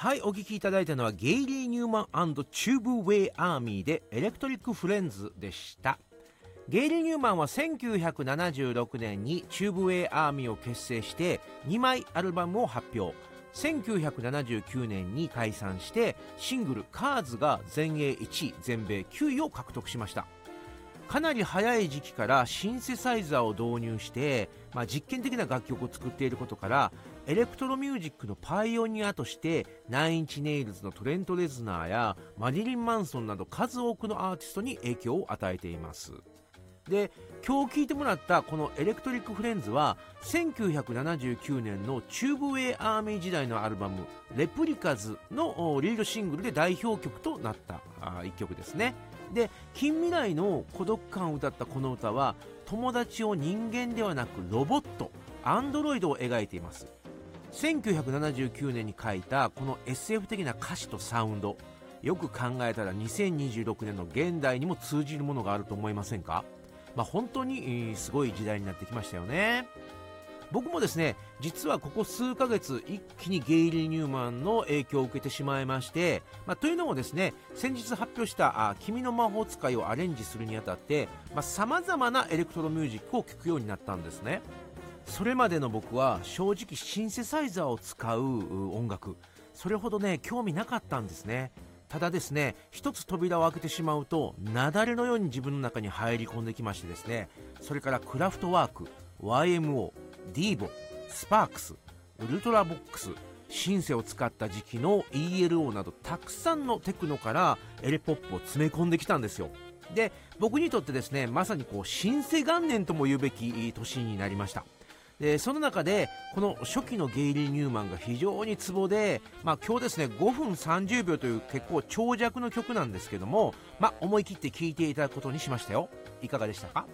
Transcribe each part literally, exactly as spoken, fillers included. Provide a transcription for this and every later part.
はい、お聴きいただいたのはゲイリー・ニューマン&チューブウェイ・アーミーでエレクトリック・フレンズでした。ゲイリー・ニューマンはせんきゅうひゃくななじゅうろくねんにチューブウェイ・アーミーを結成してにまいアルバムを発表。せんきゅうひゃくななじゅうきゅうねんに解散してシングル「カーズ」が全英いちい全米きゅういを獲得しました。かなり早い時期からシンセサイザーを導入して、まあ、実験的な楽曲を作っていることからエレクトロミュージックのパイオニアとしてナインインチネイルズのトレント・レズナーやマリリン・マンソンなど数多くのアーティストに影響を与えています。で、今日聴いてもらったこのエレクトリック・フレンズはせんきゅうひゃくななじゅうきゅうねんのチューブウェイ・アーミー時代のアルバムレプリカズのリードシングルで代表曲となったいっきょくですね。で、近未来の孤独感を歌ったこの歌は友達を人間ではなくロボット、アンドロイドを描いています。せんきゅうひゃくななじゅうきゅうねんに書いたこの エスエフ 的な歌詞とサウンド、よく考えたらにせんにじゅうろくねんの現代にも通じるものがあると思いませんか？まあ、本当にすごい時代になってきましたよね。僕もですね、実はここ数ヶ月一気にゲイリー・ニューマンの影響を受けてしまいまして、まあ、というのもですね、先日発表したあ君の魔法使いをアレンジするにあたってさまざ、まなエレクトロミュージックを聴くようになったんですね。それまでの僕は正直シンセサイザーを使う音楽、それほどね興味なかったんですね。ただですね、一つ扉を開けてしまうと雪崩のように自分の中に入り込んできましてですね、それからクラフトワーク、 ワイエムオー、 ディーボ、スパークス、ウルトラボックス、シンセを使った時期の イーエルオー などたくさんのテクノからエレポップを詰め込んできたんですよ。で、僕にとってですね、まさにこうシンセ元年とも言うべき年になりました。で、その中でこの初期のゲイリー・ニューマンが非常にツボで、まあ、今日ですねごふんさんじゅうびょうという結構長尺の曲なんですけども、まあ、思い切って聴いていただくことにしましたよ。いかがでしたか？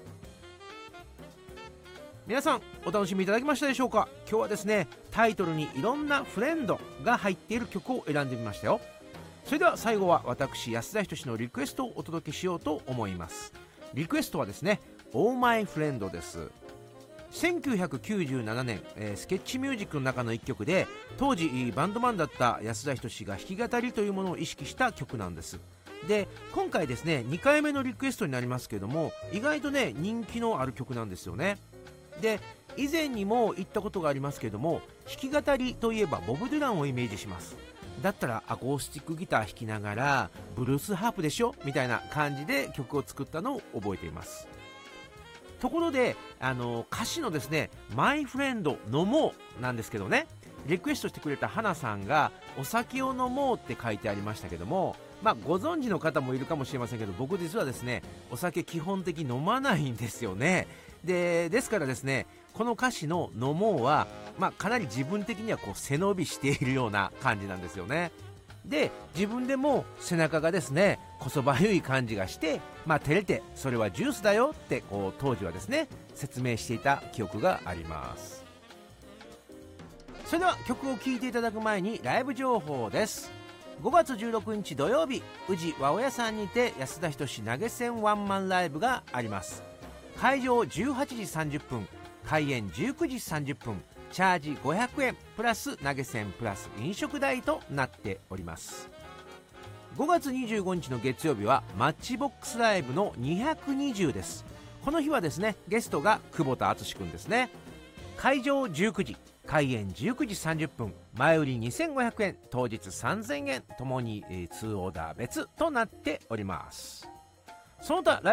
皆さんお楽しみいただけましたでしょうか？今日はですね、タイトルにいろんなフレンドが入っている曲を選んでみましたよ。それでは最後は私安田仁のリクエストをお届けしようと思います。リクエストはですね、オーマイフレンドです。せんきゅうひゃくきゅうじゅうななねん、えー、スケッチミュージックの中の一曲で、当時バンドマンだった安田仁が弾き語りというものを意識した曲なんです。で、今回ですねにかいめのリクエストになりますけれども、意外とね人気のある曲なんですよね。で、以前にも言ったことがありますけれども、弾き語りといえばボブ・デュランをイメージします。だったらアコースティックギター弾きながらブルースハープでしょみたいな感じで曲を作ったのを覚えています。ところで、あの歌詞のですね、マイフレンド飲もうなんですけどね、リクエストしてくれた花さんがお酒を飲もうって書いてありましたけども、まあご存知の方もいるかもしれませんけど、僕実はですねお酒基本的に飲まないんですよね。で、ですからですね、この歌詞の飲もうは、まあ、かなり自分的にはこう背伸びしているような感じなんですよね。で、自分でも背中がですねこそばゆい感じがして、まあ照れてそれはジュースだよってこう当時はですね説明していた記憶があります。それでは曲を聴いていただく前にライブ情報です。ごがつじゅうろくにち土曜日、宇治和尾屋さんにて安田仁投げ銭ワンマンライブがあります。会場じゅうはちじさんじゅっぷん、開演じゅうくじさんじゅっぷん、チャージごひゃくえんプラス投げ銭プラス飲食代となっております。ごがつにじゅうごにちの月曜日はマッチボックスライブのにひゃくにじゅうです。この日はですね、ゲストが久保田敦くんですね。会場じゅうくじ、開演じゅうくじさんじゅっぷん、前売りにせんごひゃくえん、当日さんぜんえん、ともににオーダー別となっております。その他